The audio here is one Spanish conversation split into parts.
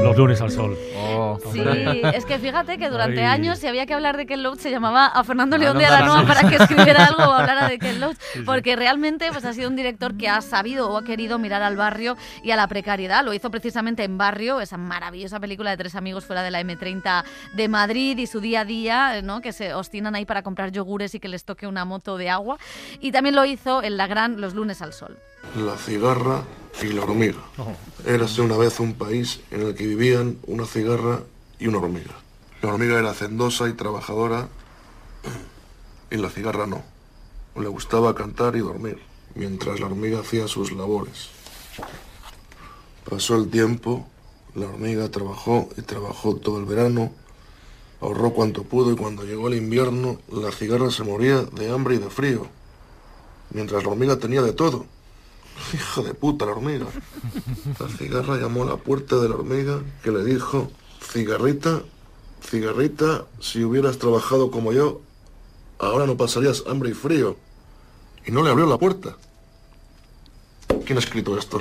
Los lunes al sol. Sí, es que fíjate que durante años, si había que hablar de Ken Loach, se llamaba a Fernando León de Aranoa para que escribiera algo o hablara de Ken Loach, porque realmente pues, ha sido un director que ha sabido o ha querido mirar al barrio y a la precariedad. Lo hizo precisamente en Barrio, esa maravillosa película de tres amigos fuera de la M30 de Madrid y su día a día, ¿no? Que se obstinan ahí para comprar yogures y que les toque una moto de agua. Y también lo hizo en la gran Los lunes al sol. La cigarra y la hormiga. Érase una vez un país en el que vivían una cigarra y una hormiga. La hormiga era hacendosa y trabajadora y la cigarra no. Le gustaba cantar y dormir, mientras la hormiga hacía sus labores. Pasó el tiempo, la hormiga trabajó y trabajó todo el verano, ahorró cuanto pudo y cuando llegó el invierno, la cigarra se moría de hambre y de frío, mientras la hormiga tenía de todo. Hija de puta la hormiga. La cigarra llamó a la puerta de la hormiga que le dijo: cigarrita, cigarrita, si hubieras trabajado como yo, ahora no pasarías hambre y frío. Y no le abrió la puerta. ¿Quién ha escrito esto?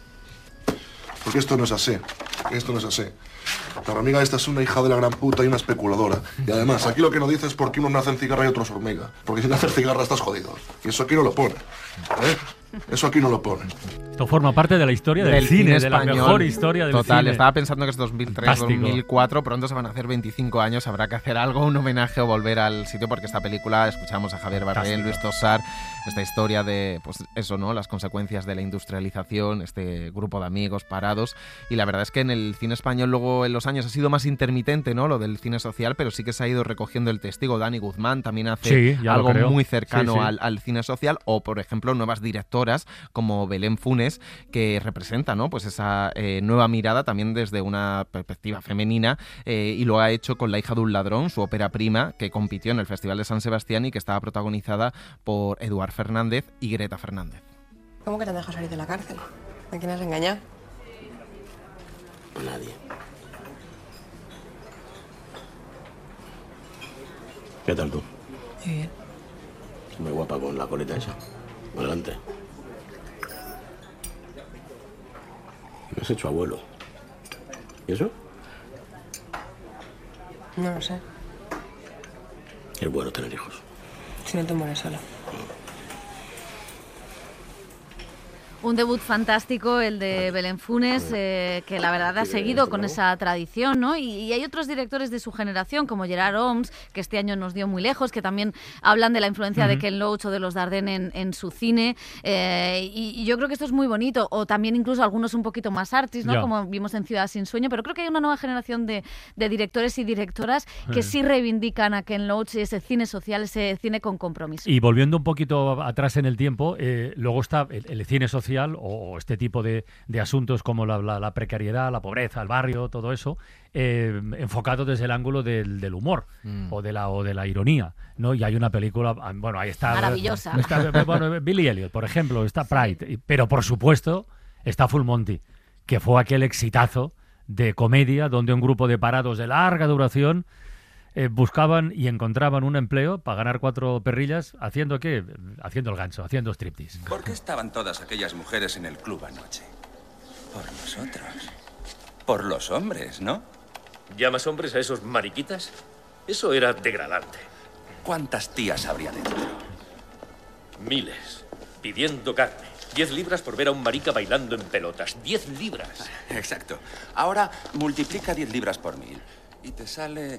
Porque esto no es así. Esto no es así. La hormiga esta es una hija de la gran puta y una especuladora. Y además, aquí lo que no dice es por qué unos nacen cigarra y otros hormiga. Porque si naces cigarra estás jodido. Y eso aquí no lo pone. Eso aquí no lo pone. Esto forma parte de la historia del cine español, de la mejor historia del total, cine. Estaba pensando que es 2003, Fantástico. 2004, pronto se van a hacer 25 años, habrá que hacer algo, un homenaje o volver al sitio, porque esta película, escuchamos a Javier Bardem, Luis Tosar, esta historia de, pues eso, ¿no? Las consecuencias de la industrialización, este grupo de amigos parados, y la verdad es que en el cine español luego en los años ha sido más intermitente, ¿no? Lo del cine social, pero sí que se ha ido recogiendo el testigo. Dani Guzmán también hace algo muy cercano al cine social, o por ejemplo nuevas directoras como Belén Funes, que representa, ¿no? Pues esa nueva mirada también desde una perspectiva femenina, y lo ha hecho con La hija de un ladrón, su ópera prima, que compitió en el Festival de San Sebastián y que estaba protagonizada por Eduard Fernández y Greta Fernández. ¿Cómo que te han dejado salir de la cárcel? ¿A quién has engañado? A nadie. ¿Qué tal tú? Muy bien. Muy guapa con la coleta esa. Adelante. Me has hecho abuelo. ¿Y eso? No lo sé. Es bueno tener hijos. Si no te mueres sola. Un debut fantástico, el de Belén Funes, que la verdad ha seguido con esa tradición, ¿no? Y hay otros directores de su generación, como Gerard Homs, que este año nos dio muy lejos, que también hablan de la influencia de Ken Loach o de los Dardenne en su cine. Y yo creo que esto es muy bonito. O también incluso algunos un poquito más artis, ¿no? Como vimos en Ciudad sin sueño. Pero creo que hay una nueva generación de directores y directoras que sí reivindican a Ken Loach y ese cine social, ese cine con compromiso. Y volviendo un poquito atrás en el tiempo, luego está el cine social o este tipo de asuntos como la precariedad, la pobreza, el barrio, todo eso, enfocado desde el ángulo del humor o de la ironía, ¿no? Y hay una película, bueno, ahí está maravillosa. Bueno, Billy Elliot, por ejemplo, está Pride, pero por supuesto está Full Monty, que fue aquel exitazo de comedia donde un grupo de parados de larga duración buscaban y encontraban un empleo para ganar 4 perrillas haciendo ¿qué? Haciendo el ganso, haciendo striptease. ¿Por qué estaban todas aquellas mujeres en el club anoche? Por nosotros. Por los hombres, ¿no? ¿Llamas hombres a esos mariquitas? Eso era degradante. ¿Cuántas tías habría dentro? Miles. Pidiendo carne. 10 libras por ver a un marica bailando en pelotas. 10 libras. Exacto. Ahora multiplica 10 libras por 1000 y te sale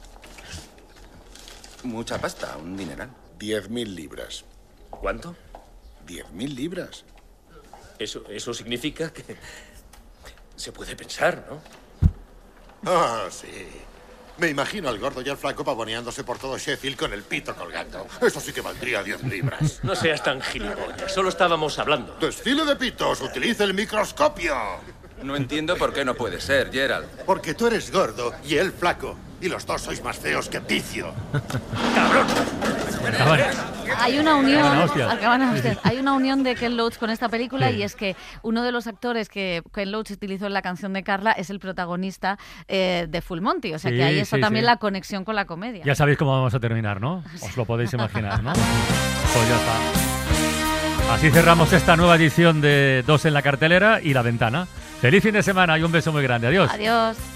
mucha pasta, un dineral. 10.000 libras. ¿Cuánto? 10.000 libras. Eso significa que se puede pensar, ¿no? Ah, sí. Me imagino al gordo y al flaco pavoneándose por todo Sheffield con el pito colgando. Eso sí que valdría 10 libras. No seas tan gilipollas. Solo estábamos hablando. ¡Desfile de pitos! ¡Utilice el microscopio! No entiendo por qué no puede ser, Gerald. Porque tú eres gordo y él flaco. Y los dos sois más feos que Picio. ¡Cabrón! Hay una unión, hay una unión de Ken Loach con esta película, y es que uno de los actores que Ken Loach utilizó en la canción de Carla es el protagonista de Full Monty, o sea que ahí está también la conexión con la comedia. Ya sabéis cómo vamos a terminar, ¿no? Os lo podéis imaginar, ¿no? Pues ya está. Así cerramos esta nueva edición de Dos en la cartelera y La Ventana. Feliz fin de semana y un beso muy grande. Adiós. Adiós.